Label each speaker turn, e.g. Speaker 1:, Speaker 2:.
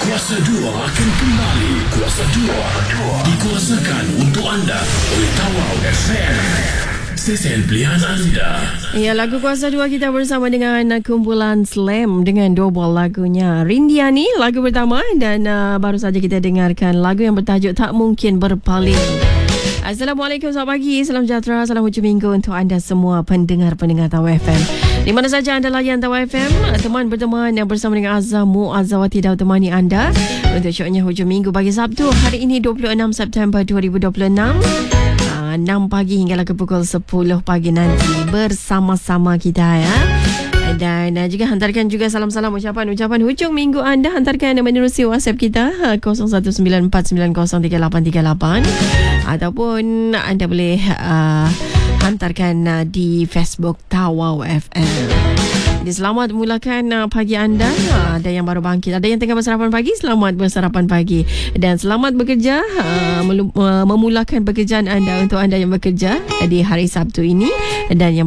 Speaker 1: Kuasa 2 akan kembali. Kuasa 2 dikuasakan untuk anda oleh Tawau FM. Stesen pilihan anda.
Speaker 2: Ya, lagu Kuasa 2 kita bersama dengan kumpulan Slam dengan dua buah lagunya. Rindiani lagu pertama dan baru saja kita dengarkan lagu yang bertajuk Tak Mungkin Berpaling. Assalamualaikum, selamat pagi, salam sejahtera, salam hujung minggu untuk anda semua pendengar-pendengar Tawau FM. Di mana saja anda layan Tawau FM, teman berteman yang bersama dengan Azam Muazzawati dah temani anda untuk syoknya hujung minggu bagi Sabtu. Hari ini 26 September 2026. 6 pagi hinggalah ke pukul 10 pagi nanti bersama-sama kita ya. Dan juga hantarkan juga salam-salam ucapan hujung minggu anda, hantarkan menerusi WhatsApp kita 0194903838 ataupun anda boleh hantarkan di Facebook Tawau FM. Jadi selamat mulakan pagi anda. Ada yang baru bangkit, ada yang tengah bersarapan pagi, selamat bersarapan pagi. Dan selamat bekerja, memulakan pekerjaan anda untuk anda yang bekerja di hari Sabtu ini. Dan yang